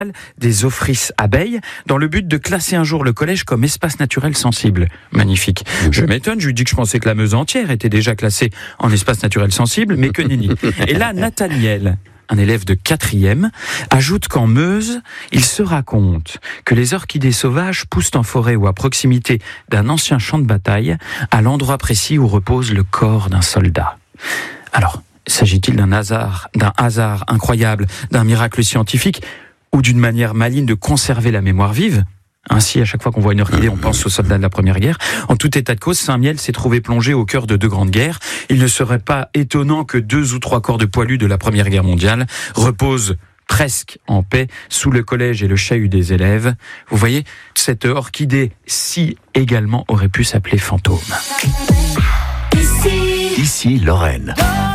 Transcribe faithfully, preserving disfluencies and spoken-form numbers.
des Ophrys abeilles dans le but de classer un jour le collège comme espace naturel sensible. Magnifique. Je m'étonne, je lui dis que je pensais que la Meuse entière était déjà classée en espace naturel sensible, mais que nenni. Et là, Nathaniel, un élève de quatrième, ajoute qu'en Meuse, il se raconte que les orchidées sauvages poussent en forêt ou à proximité d'un ancien champ de bataille, à l'endroit précis où repose le corps d'un soldat. Alors, s'agit-il d'un hasard, d'un hasard incroyable, d'un miracle scientifique, ou d'une manière maligne de conserver la mémoire vive? Ainsi, à chaque fois qu'on voit une orchidée, on pense aux soldats de la Première Guerre. En tout état de cause, Saint-Miel s'est trouvé plongé au cœur de deux grandes guerres. Il ne serait pas étonnant que deux ou trois corps de poilus de la Première Guerre mondiale reposent presque en paix sous le collège et le chahut des élèves. Vous voyez, cette orchidée-ci également aurait pu s'appeler fantôme. Ici Lorraine.